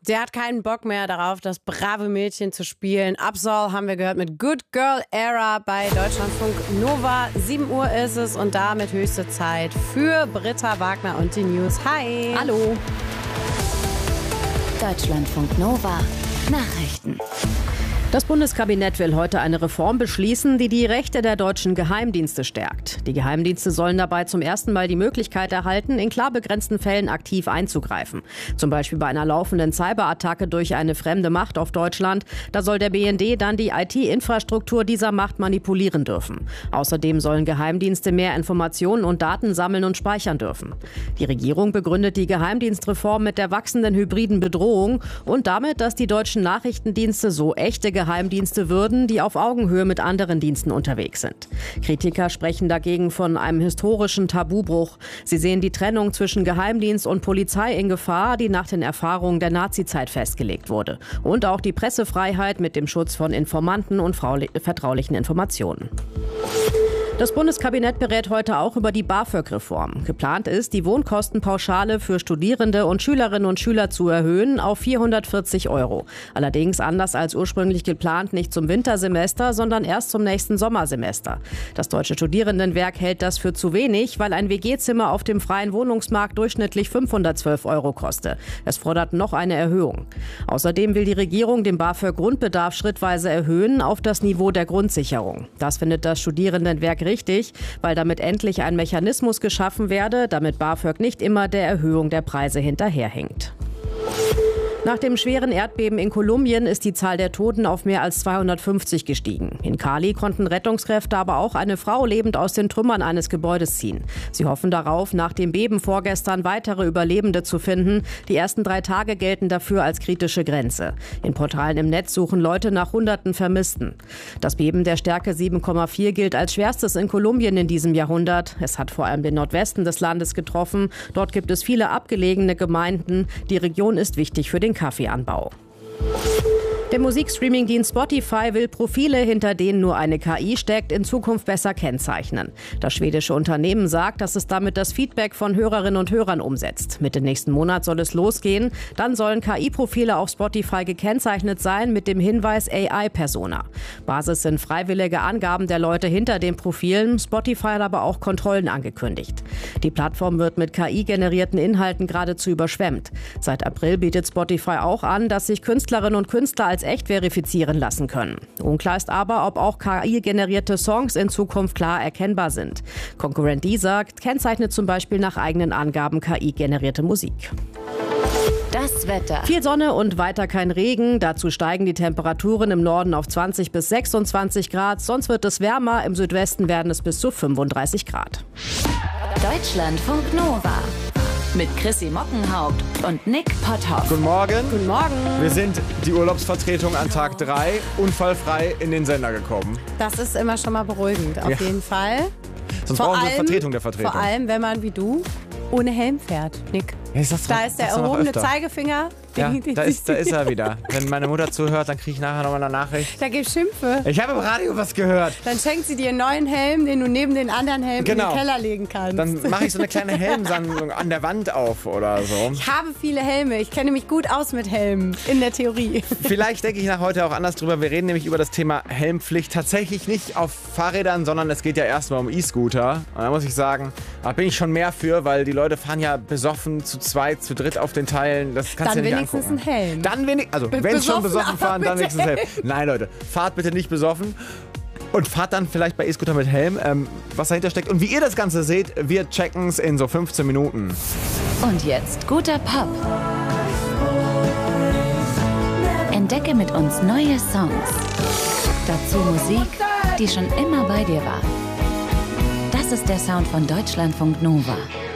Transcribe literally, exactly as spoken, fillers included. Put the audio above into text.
Der hat keinen Bock mehr darauf, das brave Mädchen zu spielen. Absol haben wir gehört mit Good Girl Era bei Deutschlandfunk Nova. sieben Uhr ist es und damit höchste Zeit für Britta Wagner und die News. Hi. Hallo. Deutschlandfunk Nova. Nachrichten. Das Bundeskabinett will heute eine Reform beschließen, die die Rechte der deutschen Geheimdienste stärkt. Die Geheimdienste sollen dabei zum ersten Mal die Möglichkeit erhalten, in klar begrenzten Fällen aktiv einzugreifen. Zum Beispiel bei einer laufenden Cyberattacke durch eine fremde Macht auf Deutschland. Da soll der B N D dann die I T-Infrastruktur dieser Macht manipulieren dürfen. Außerdem sollen Geheimdienste mehr Informationen und Daten sammeln und speichern dürfen. Die Regierung begründet die Geheimdienstreform mit der wachsenden hybriden Bedrohung und damit, dass die deutschen Nachrichtendienste so echte Geheimdienste würden, die auf Augenhöhe mit anderen Diensten unterwegs sind. Kritiker sprechen dagegen von einem historischen Tabubruch. Sie sehen die Trennung zwischen Geheimdienst und Polizei in Gefahr, die nach den Erfahrungen der Nazizeit festgelegt wurde. Und auch die Pressefreiheit mit dem Schutz von Informanten und vertraulichen Informationen. Das Bundeskabinett berät heute auch über die BAföG-Reform. Geplant ist, die Wohnkostenpauschale für Studierende und Schülerinnen und Schüler zu erhöhen auf vierhundertvierzig Euro. Allerdings anders als ursprünglich geplant nicht zum Wintersemester, sondern erst zum nächsten Sommersemester. Das Deutsche Studierendenwerk hält das für zu wenig, weil ein W G-Zimmer auf dem freien Wohnungsmarkt durchschnittlich fünfhundertzwölf Euro koste. Es fordert noch eine Erhöhung. Außerdem will die Regierung den BAföG-Grundbedarf schrittweise erhöhen auf das Niveau der Grundsicherung. Das findet das Studierendenwerk richtig, weil damit endlich ein Mechanismus geschaffen werde, damit BAföG nicht immer der Erhöhung der Preise hinterherhinkt. Nach dem schweren Erdbeben in Kolumbien ist die Zahl der Toten auf mehr als zweihundertfünfzig gestiegen. In Cali konnten Rettungskräfte aber auch eine Frau lebend aus den Trümmern eines Gebäudes ziehen. Sie hoffen darauf, nach dem Beben vorgestern weitere Überlebende zu finden. Die ersten drei Tage gelten dafür als kritische Grenze. In Portalen im Netz suchen Leute nach hunderten Vermissten. Das Beben der Stärke sieben Komma vier gilt als schwerstes in Kolumbien in diesem Jahrhundert. Es hat vor allem den Nordwesten des Landes getroffen. Dort gibt es viele abgelegene Gemeinden. Die Region ist wichtig für den Kaffeeanbau. Der Musikstreaming-Dienst Spotify will Profile, hinter denen nur eine K I steckt, in Zukunft besser kennzeichnen. Das schwedische Unternehmen sagt, dass es damit das Feedback von Hörerinnen und Hörern umsetzt. Mitte nächsten Monat soll es losgehen. Dann sollen K I-Profile auf Spotify gekennzeichnet sein mit dem Hinweis A I-Persona. Basis sind freiwillige Angaben der Leute hinter den Profilen. Spotify hat aber auch Kontrollen angekündigt. Die Plattform wird mit K I-generierten Inhalten geradezu überschwemmt. Seit April bietet Spotify auch an, dass sich Künstlerinnen und Künstler als echt verifizieren lassen können. Unklar ist aber, ob auch K I-generierte Songs in Zukunft klar erkennbar sind. Konkurrent Deezer kennzeichnet zum Beispiel nach eigenen Angaben K I-generierte Musik. Das Wetter. Viel Sonne und weiter kein Regen. Dazu steigen die Temperaturen im Norden auf zwanzig bis sechsundzwanzig Grad. Sonst wird es wärmer. Im Südwesten werden es bis zu fünfunddreißig Grad. Deutschlandfunk Nova. Mit Chrissy Mockenhaupt und Nick Potthoff. Guten Morgen. Guten Morgen. Wir sind die Urlaubsvertretung an Tag drei, unfallfrei in den Sender gekommen. Das ist immer schon mal beruhigend, auf Ja. jeden Fall. Sonst Vor brauchen wir allem- Vertretung der Vertretung. Vor allem, wenn man wie du ohne Helm fährt, Nick. Ja, ich sag's doch- Da ist der sag's doch noch erhobene öfter. Zeigefinger. Ja, Den- den da ist, da siehst ist er wieder. Wenn meine Mutter zuhört, dann kriege ich nachher nochmal eine Nachricht. du. Da gibt's Schimpfe. Ich habe im Radio was gehört. Dann schenkt sie dir einen neuen Helm, den du neben den anderen Helmen Genau. in den Keller legen kannst. Dann mache ich so eine kleine Helmsammlung an der Wand auf oder so. Ich habe viele Helme. Ich kenne mich gut aus mit Helmen, in der Theorie. Vielleicht denke ich nach heute auch anders drüber. Wir reden nämlich über das Thema Helmpflicht. Tatsächlich nicht auf Fahrrädern, sondern es geht ja erstmal um E-Scooter. Und da muss ich sagen, da bin ich schon mehr für, weil die Leute fahren ja besoffen zu zweit, zu dritt auf den Teilen. Das kannst Dann du ja nicht wenigstens angucken. ein Helm. Dann wenig, also wenn schon besoffen, besoffen aber fahren, dann mit wenigstens Helm. Nein, Leute, fahrt bitte nicht besoffen. Und fahrt dann vielleicht bei E-Scooter mit Helm, ähm, was dahinter steckt. Und wie ihr das Ganze seht, wir checken's in so fünfzehn Minuten. Und jetzt guter Pop. Entdecke mit uns neue Songs. Dazu Musik, die schon immer bei dir war. Das ist der Sound von Deutschlandfunk Nova.